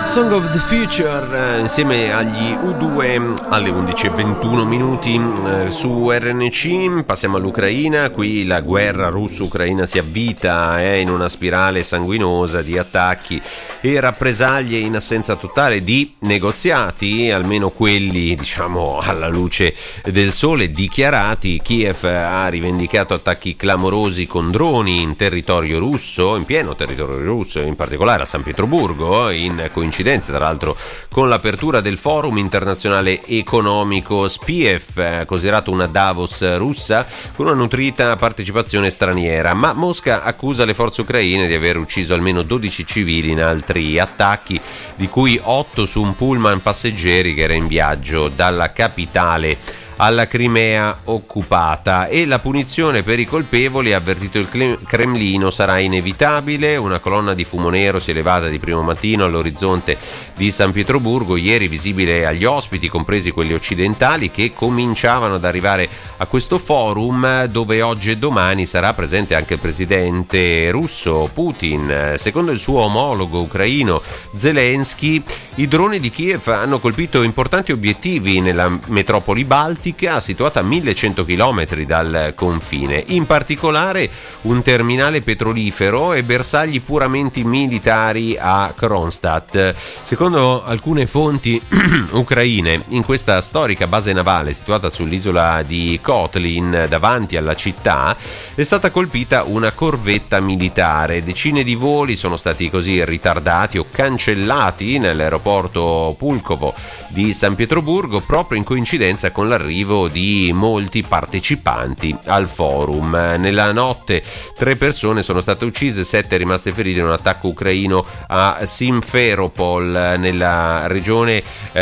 Song of the Future insieme agli U2 alle 11:21 minuti su RNC. Passiamo all'Ucraina. Qui la guerra russo-ucraina si avvita in una spirale sanguinosa di attacchi e rappresaglie in assenza totale di negoziati, almeno quelli diciamo alla luce del sole dichiarati. Kiev ha rivendicato attacchi clamorosi con droni in territorio russo, in pieno territorio russo, in particolare a San Pietroburgo, in coincidenza tra l'altro con l'apertura del Forum internazionale economico SPIEF, considerato una Davos russa con una nutrita partecipazione straniera. Ma Mosca accusa le forze ucraine di aver ucciso almeno 12 civili in altri attacchi, di cui 8 su un pullman passeggeri che era in viaggio dalla capitale alla Crimea occupata. E la punizione per i colpevoli, ha avvertito il Cremlino, sarà inevitabile. Una colonna di fumo nero si è elevata di primo mattino all'orizzonte di San Pietroburgo, ieri visibile agli ospiti, compresi quelli occidentali, che cominciavano ad arrivare a questo forum, dove oggi e domani sarà presente anche il presidente russo Putin. Secondo il suo omologo ucraino Zelensky, i droni di Kiev hanno colpito importanti obiettivi nella metropoli baltica, situata a 1100 km dal confine, in particolare un terminale petrolifero e bersagli puramente militari a Kronstadt. Secondo alcune fonti ucraine, in questa storica base navale situata sull'isola di Kotlin davanti alla città è stata colpita una corvetta militare. Decine di voli sono stati così ritardati o cancellati nell'aeroporto Pulkovo di San Pietroburgo, proprio in coincidenza con l'arrivo di molti partecipanti al forum. Nella notte 3 persone sono state uccise, 7 rimaste ferite in un attacco ucraino a Simferopol, nella regione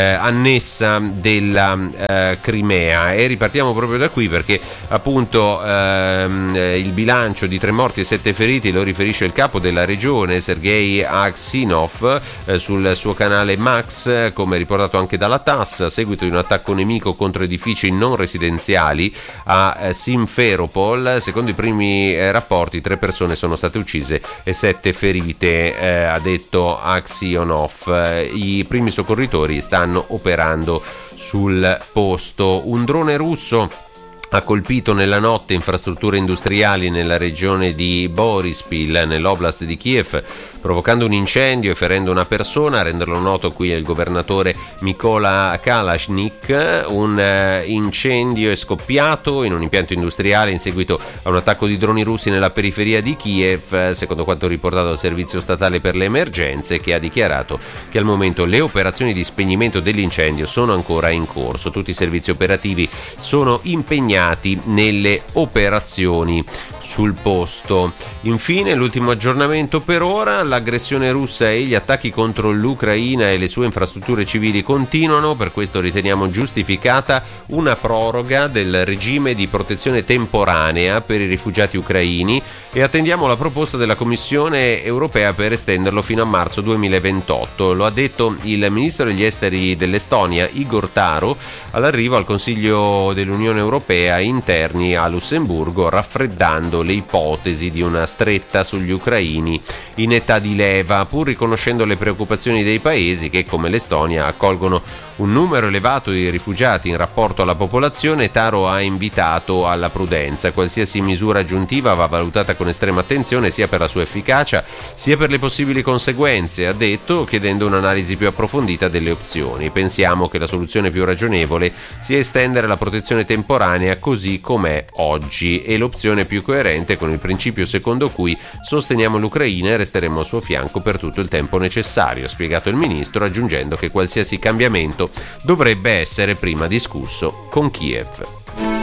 annessa della Crimea. E ripartiamo proprio da qui, perché appunto il bilancio di 3 morti e 7 feriti lo riferisce il capo della regione Sergei Aksinov sul suo canale Max, come riportato anche dalla TASS, a seguito di un attacco nemico contro edifici non residenziali a Simferopol. Secondo i primi rapporti 3 persone sono state uccise e 7 ferite, ha detto Aksionov. I primi soccorritori stanno operando sul posto. Un drone russo ha colpito nella notte infrastrutture industriali nella regione di Boryspil, nell'oblast di Kiev, provocando un incendio e ferendo una persona. A renderlo noto qui è il governatore Mykola Kalashnik. Un incendio è scoppiato in un impianto industriale in seguito a un attacco di droni russi nella periferia di Kiev, secondo quanto riportato dal Servizio Statale per le Emergenze, che ha dichiarato che al momento le operazioni di spegnimento dell'incendio sono ancora in corso. Tutti i servizi operativi sono impegnati nelle operazioni sul posto. Infine, l'ultimo aggiornamento per ora: l'aggressione russa e gli attacchi contro l'Ucraina e le sue infrastrutture civili continuano. Per questo riteniamo giustificata una proroga del regime di protezione temporanea per i rifugiati ucraini e attendiamo la proposta della Commissione europea per estenderlo fino a marzo 2028. Lo ha detto il ministro degli esteri dell'Estonia Igor Taro all'arrivo al Consiglio dell'Unione Europea interni a Lussemburgo, raffreddando le ipotesi di una stretta sugli ucraini in età di leva, pur riconoscendo le preoccupazioni dei paesi che, come l'Estonia, accolgono un numero elevato di rifugiati in rapporto alla popolazione. Taro ha invitato alla prudenza. Qualsiasi misura aggiuntiva va valutata con estrema attenzione, sia per la sua efficacia sia per le possibili conseguenze, ha detto, chiedendo un'analisi più approfondita delle opzioni. Pensiamo che la soluzione più ragionevole sia estendere la protezione temporanea così com'è oggi, e l'opzione più coerente con il principio secondo cui sosteniamo l'Ucraina e resteremo al suo fianco per tutto il tempo necessario, ha spiegato il ministro, aggiungendo che qualsiasi cambiamento dovrebbe essere prima discusso con Kiev.